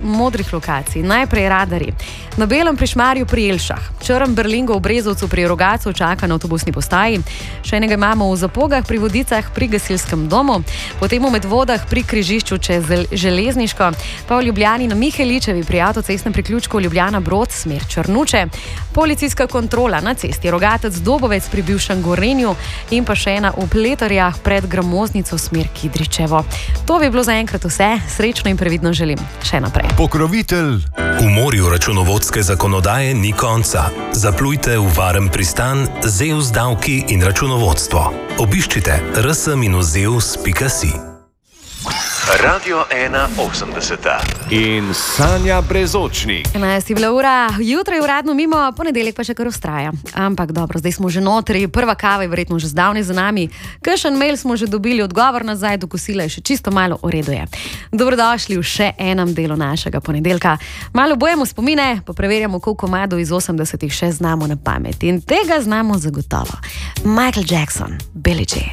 modrih lokacij. Najprej radarji. Na Belem pri Šmarju pri Jelšah, Črn Berlingo v Brezovcu pri Rogacu čaka na avtobusni postaji, še enega imamo v Zapogah pri Vodicah pri gasilskem domu, potem v Medvodah pri križišču čez Železniško, pa v Ljubljani na Miheličevi pri avtocestnem priključku Ljubljana Brod smer Črnuče, policijska kontrola na cesti Rogatec Dobovec pri bivšem Gorenju in pa še ena v Pleterjah pred Gramoznico smer Kidričevo. To bi bilo zaenkrat vse, srečno in previdno želim še naprej. Pokrovitelj. V morju računovodske zakonodaje ni konca. Zaplujte v varen pristan ZEUS davki in računovodstvo. Obiščite rs-zeus.si. Radio 1.80 in Sanja Brezočnik. 11 je bila ura, jutro je uradno mimo, ponedeljek pa še kar vztraja. Ampak dobro, zdaj smo že notri, prva kava je verjetno že zdavnaj za nami, kakšen mail smo že dobili, odgovor nazaj, do kosila je še čisto malo, v redu je. Dobrodošli v še enem delu našega ponedeljka. Malo bojemo spomine, pa preverjamo, koliko komadov iz 80-ih še znamo na pamet. In tega znamo zagotovo. Michael Jackson, Billie Jean.